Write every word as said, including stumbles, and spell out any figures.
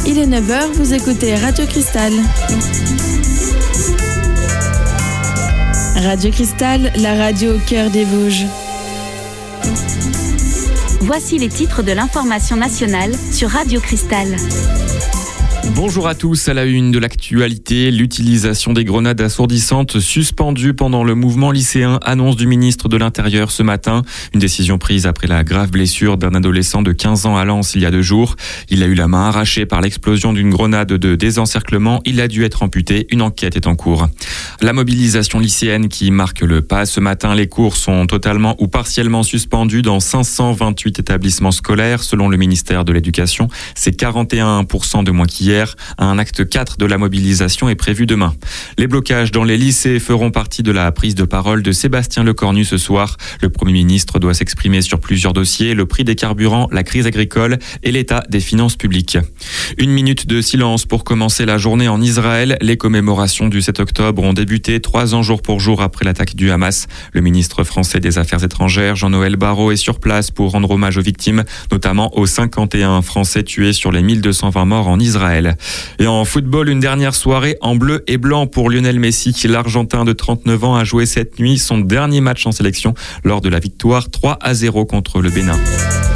Il est neuf heures, vous écoutez Radio Cristal. Radio Cristal, la radio au cœur des Vosges. Voici les titres de l'information nationale sur Radio Cristal. Bonjour à tous, à la une de l'actualité, l'utilisation des grenades assourdissantes suspendues pendant le mouvement lycéen, annonce du ministre de l'Intérieur ce matin. Une décision prise après la grave blessure d'un adolescent de quinze ans à Lens il y a deux jours. Il a eu la main arrachée par l'explosion d'une grenade de désencerclement. Il a dû être amputé. Une enquête est en cours. La mobilisation lycéenne qui marque le pas ce matin. Les cours sont totalement ou partiellement suspendus dans cinq cent vingt-huit établissements scolaires. Selon le ministère de l'Éducation, c'est quarante et un pour cent de moins qu'hier. Un acte quatre de la mobilisation est prévu demain. Les blocages dans les lycées feront partie de la prise de parole de Sébastien Lecornu ce soir. Le Premier ministre doit s'exprimer sur plusieurs dossiers, le prix des carburants, la crise agricole et l'état des finances publiques. Une minute de silence pour commencer la journée en Israël. Les commémorations du sept octobre ont débuté trois ans jour pour jour après l'attaque du Hamas. Le ministre français des Affaires étrangères, Jean-Noël Barrot, est sur place pour rendre hommage aux victimes, notamment aux cinquante et un Français tués sur les mille deux cent vingt morts en Israël. Et en football, une dernière soirée en bleu et blanc pour Lionel Messi. L'Argentin de trente-neuf ans a joué cette nuit son dernier match en sélection lors de la victoire trois à zéro contre le Bénin.